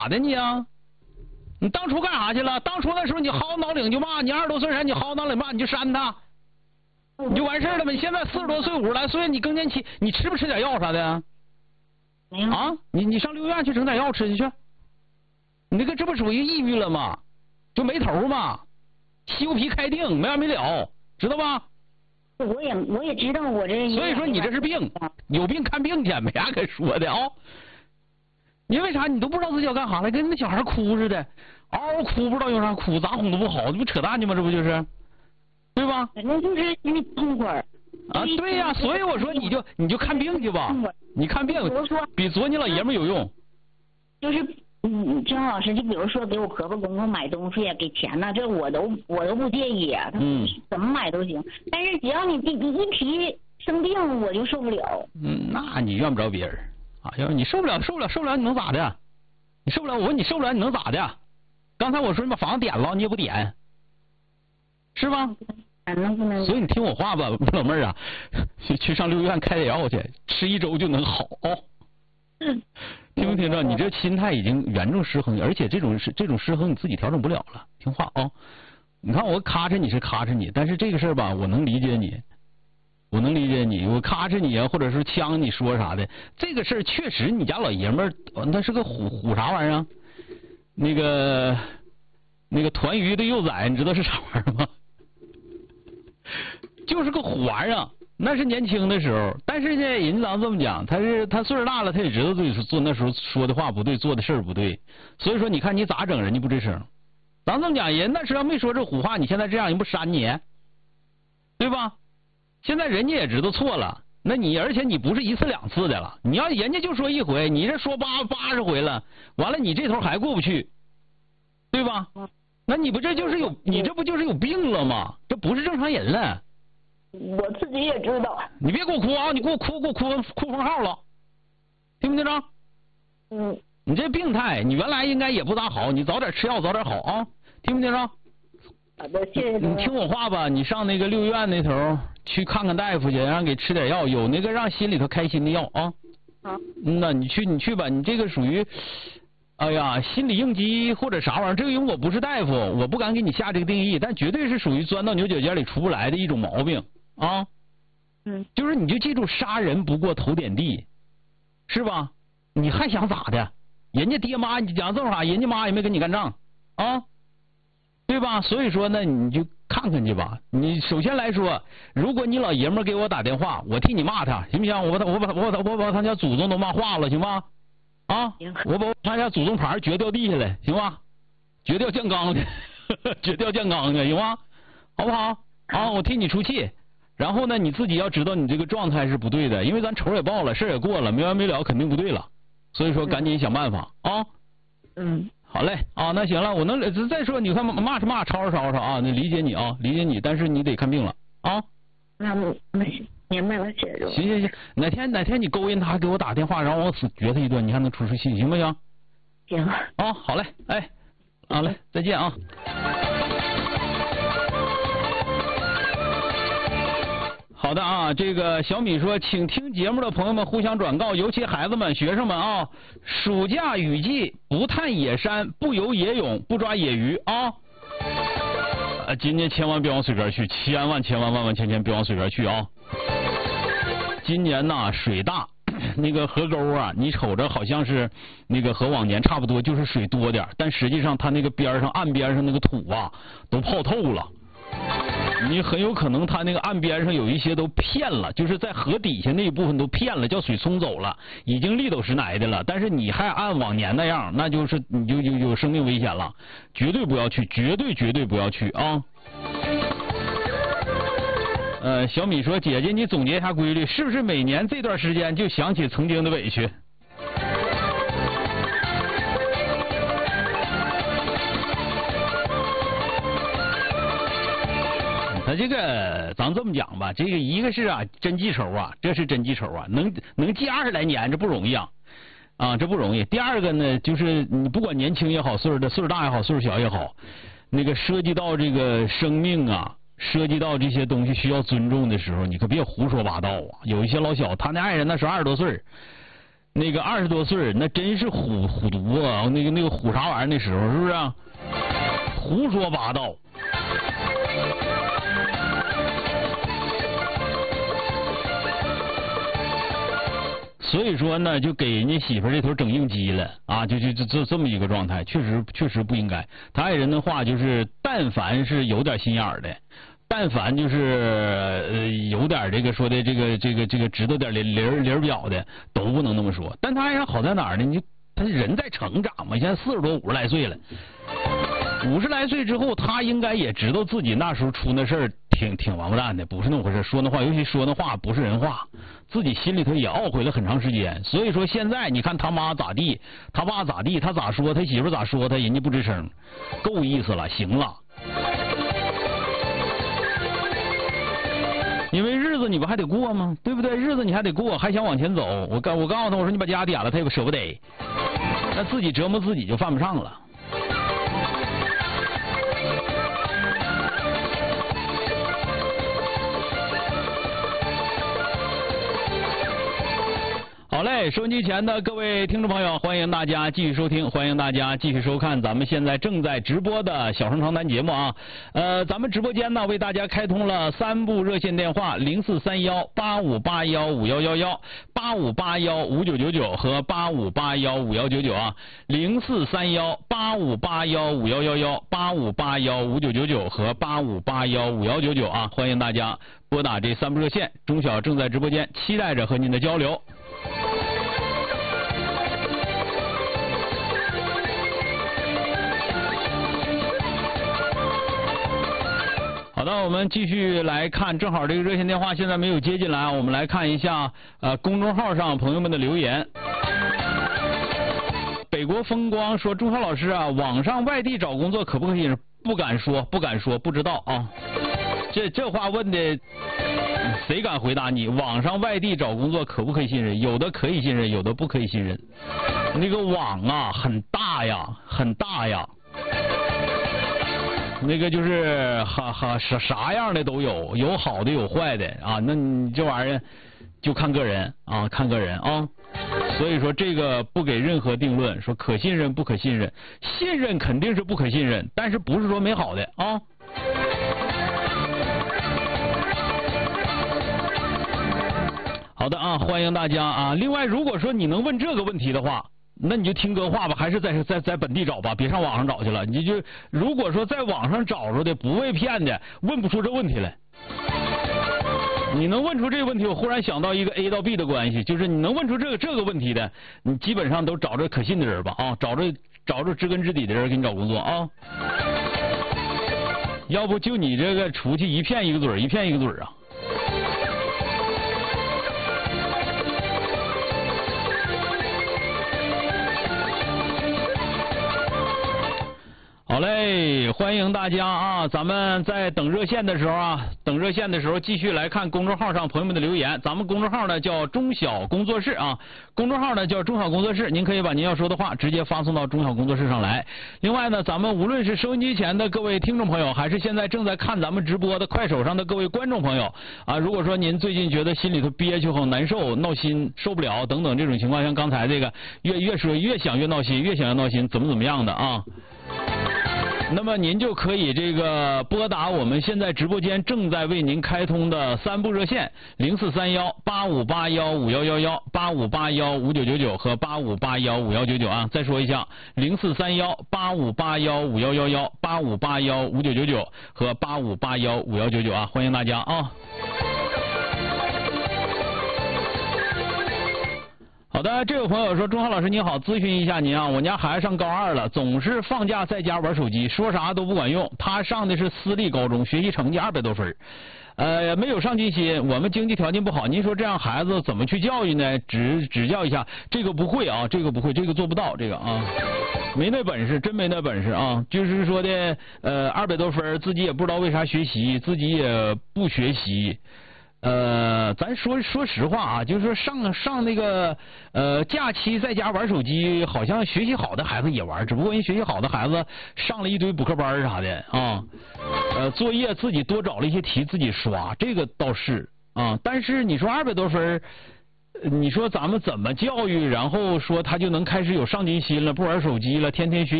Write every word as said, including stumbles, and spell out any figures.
咋的你啊？你当初干啥去了？当初那时候你薅脑领就骂，你二十多岁人你薅脑领骂你就扇他，你就完事了吗？你现在四十多岁五十来岁，你更年期，你吃不吃点药啥的？ 没有啊，你你上六院去整点药吃去去。你那个这不属于抑郁了吗？就没头嘛，西柚皮开腚没完没了，知道吧？ 我也我也知道我这。 所以说你这是病，有病看病去，没啥可说的啊、哦。因为啥？你都不知道自己要干啥了，跟那小孩哭似的，嗷嗷哭，不知道有啥哭，咋哄都不好，这不扯淡去吗？这不就是，对吧？ 反正就是心里痛快。 啊，对呀、啊，所以我说你就你就看病去吧，你看病比作你老爷们有用。 就是。嗯，郑老师，就比如说给我婆婆公公买东西给钱呢，这我都我都不介意，他们怎么买都行。嗯、但是只要你你一提生病，我就受不了。 嗯，那你怨不着别人啊，要是你受不了，受不了，受不了，你能咋的？你受不了，我问你受不了，你能咋的？刚才我说你把房子点了，你也不点，是吧？ 能不能？ 所以你听我话吧，老妹儿啊，去去上六院开点药去，吃一周就能好。 嗯。 听没听着？你这心态已经严重失衡，而且这种是这种失衡你自己调整不了了。听话啊、哦！你看我咔哧你是咔哧你，但是这个事儿吧，我能理解你，我能理解你，我咔哧你啊，或者是呛你说啥的，这个事儿确实你家老爷们儿那是个虎虎啥玩意儿、啊？那个那个团鱼的幼崽，你知道是啥玩意儿吗？就是个虎玩意儿。那是年轻的时候，但是呢，人家咱这么讲，他是他岁数大了，他也知道自己做那时候说的话不对，做的事儿不对，所以说你看你咋整，人家不吱声。咱这么讲，人那时候没说这虎话，你现在这样人不扇你，对吧？现在人家也知道错了，那你而且你不是一次两次的了，你要人家就说一回，你这说八八十回了，完了你这头还过不去，对吧？那你不这就是有你这不就是有病了吗？这不是正常人了。 我自己也知道。 你别给我哭啊！你给我哭，给我哭哭疯号了，听没听着？ 嗯。 你这病态，你原来应该也不咋好，你早点吃药，早点好啊！听没听着？ 好的，谢谢。 你听我话吧，你上那个六院那头去看看大夫去，让给吃点药，有那个让心里头开心的药啊。 好。 嗯呐，你去你去吧，你这个属于，哎呀，心理应激或者啥玩意儿，这个因为我不是大夫，我不敢给你下这个定义，但绝对是属于钻到牛角尖里出不来的一种毛病。啊， 嗯， 就是你就记住，杀人不过头点地，是吧？你还想咋的？人家爹妈你讲这么啥，人家妈也没跟你干仗啊，对吧？所以说呢，你就看看去吧。你首先来说，如果你老爷们儿给我打电话，我替你骂他，行不行？我把我把我把我把他家祖宗都骂化了，行吧？啊，我把他家祖宗牌撅掉地下来，行吧？撅掉酱缸去，撅掉酱缸去，行吗？好不好？啊，我替你出气。然后呢，你自己要知道你这个状态是不对的，因为咱仇也报了，事也过了，没完没了，肯定不对了。所以说，赶紧想办法啊。 嗯。 好嘞啊，那行了，我能再说，你看骂是骂，吵是吵吵啊，那理解你啊，理解你，但是你得看病了啊。 那那行，明白了，姐姐。 行行行，哪天哪天你勾引他，给我打电话，然后我死撅他一顿，你还能出出气，行不行？ 行。 啊，好嘞，哎，好嘞，再见啊。好的啊，这个小米说，请听节目的朋友们互相转告，尤其孩子们、学生们啊，暑假雨季不探野山，不游野泳，不抓野鱼啊。呃，今年千万别往水边去，千万千万万万千千别往水边去啊。今年呐水大，那个河沟啊，你瞅着好像是那个和往年差不多，就是水多点，但实际上它那个边上岸边上那个土啊都泡透了。你很有可能它那个岸边上有一些都骗了，就是在河底下那一部分都骗了，叫水冲走了，已经力斗石奶的了。但是你还按往年那样，那就是你就有有生命危险了，绝对不要去，绝对绝对不要去啊！呃，小米说，姐姐你总结一下规律，是不是每年这段时间就想起曾经的委屈？他这个咱这么讲吧，这个一个是啊真记仇啊，这是真记仇啊，能能记二十来年这不容易啊，啊这不容易。第二个呢，就是你不管年轻也好，岁数的岁数大也好，岁数小也好，那个涉及到这个生命啊，涉及到这些东西需要尊重的时候，你可别胡说八道啊。有一些老小，他那爱人那时候二十多岁， 那个二十多岁那真是虎虎毒啊，那个那个虎啥玩意儿那时候是不是、啊？胡说八道。所以说呢，就给人家媳妇这头整应激了啊，就就就就这么一个状态，确实确实不应该。他爱人的话就是，但凡是有点心眼儿的，但凡就是呃有点这个说的这个这个这个知道点理理理表的，都不能那么说。但他爱人好在哪儿呢？你他人在成长嘛，现在四十多五十来岁了，五十来岁之后，他应该也知道自己那时候出那事儿挺挺王八蛋的，不是那么回事。说那话，尤其说那话不是人话，自己心里头也懊悔了很长时间。所以说现在你看他妈咋地，他爸咋地，他咋说，他媳妇咋说他，人家不吱声，够意思了，行了。因为日子你不还得过吗？对不对？日子你还得过，还想往前走。我告我告诉他，我说你把家点了，他也舍不得，那自己折磨自己就犯不上了。好嘞，收音机前的各位听众朋友，欢迎大家继续收听，欢迎大家继续收看咱们现在正在直播的小生长谈节目啊。呃，咱们直播间呢为大家开通了三部热线电话：零四三幺八五八幺五幺幺幺、八五八幺五九九九和八五八幺五幺九九啊。零四三幺八五八幺五幺幺幺、八五八幺五九九九和八五八幺五幺九九啊，欢迎大家拨打这三部热线。钟晓正在直播间，期待着和您的交流。好的，我们继续来看，正好这个热线电话现在没有接进来，我们来看一下呃公众号上朋友们的留言。北国风光说：钟晓老师啊，网上外地找工作可不可以？不敢说，不敢说，不知道啊。这这话问的，谁敢回答你？网上外地找工作可不可以信任？有的可以信任，有的不可以信任。那个网啊，很大呀，很大呀。那个就是哈哈啥啥样的都有，有好的有坏的啊。那你这玩意儿就看个人啊，看个人啊。所以说这个不给任何定论，说可信任不可信任，信任肯定是不可信任，但是不是说没好的啊。好的啊，欢迎大家啊。另外，如果说你能问这个问题的话，那你就听哥话吧，还是在在在本地找吧，别上网上找去了。你就如果说在网上找着的不被骗的，问不出这问题来。你能问出这个问题，我忽然想到一个 A 到 B 的关系，就是你能问出这个这个问题的，你基本上都找着可信的人吧啊，找着找着知根知底的人给你找工作啊。要不就你这个出去一骗一个嘴一骗一个嘴啊。好嘞，欢迎大家啊！咱们在等热线的时候啊，等热线的时候继续来看公众号上朋友们的留言。咱们公众号呢叫中小工作室啊，公众号呢叫中小工作室，您可以把您要说的话直接发送到中小工作室上来。另外呢，咱们无论是收音机前的各位听众朋友，还是现在正在看咱们直播的快手上的各位观众朋友啊，如果说您最近觉得心里头憋屈好难受、闹心、受不了等等这种情况，像刚才这个越越说越想越闹心，越想越闹心，怎么怎么样的啊？那么您就可以这个拨打我们现在直播间正在为您开通的三部热线零四三幺八五八幺五幺幺幺、八五八幺五九九九和八五八幺五幺九九啊。再说一下，零四三幺八五八幺五幺幺幺、八五八幺五九九九和八五八幺五幺九九啊，欢迎大家啊。好的，这位朋友说，钟浩老师你好，咨询一下您啊，我家孩子上高二了，总是放假在家玩手机，说啥都不管用。他上的是私立高中，学习成绩二百多分，呃，没有上进心，我们经济条件不好，您说这样孩子怎么去教育呢？指指教一下，这个不会啊，这个不会，这个做不到，这个啊，没那本事，真没那本事啊。就是说的，呃，二百多分，自己也不知道为啥学习，自己也不学习。呃，咱说说实话啊，就是说上上那个呃假期在家玩手机，好像学习好的孩子也玩，只不过人学习好的孩子上了一堆补课班啥的啊，呃作业自己多找了一些题自己刷，这个倒是啊，但是你说二百多分， 你说咱们怎么教育，然后说他就能开始有上进心了，不玩手机了，天天学